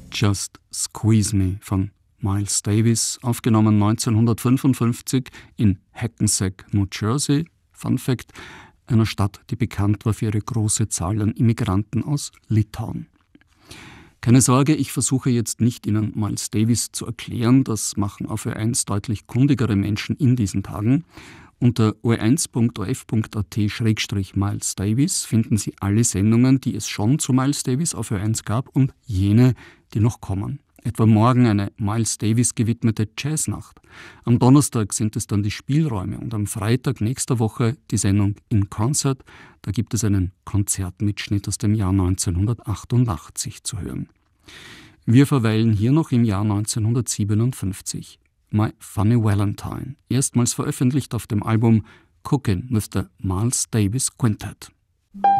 Just Squeeze Me von Miles Davis, aufgenommen 1955 in Hackensack, New Jersey. Fun Fact: einer Stadt, die bekannt war für ihre große Zahl an Immigranten aus Litauen. Keine Sorge, ich versuche jetzt nicht, Ihnen Miles Davis zu erklären. Das machen auf Ö1 deutlich kundigere Menschen in diesen Tagen. Unter o1.orf.at/Miles Davis finden Sie alle Sendungen, die es schon zu Miles Davis auf Ö1 gab und jene, die noch kommen. Etwa morgen eine Miles Davis gewidmete Jazznacht. Am Donnerstag sind es dann die Spielräume und am Freitag nächster Woche die Sendung In Concert. Da gibt es einen Konzertmitschnitt aus dem Jahr 1988 zu hören. Wir verweilen hier noch im Jahr 1957. My Funny Valentine, erstmals veröffentlicht auf dem Album Cookin' with the Miles Davis Quintet.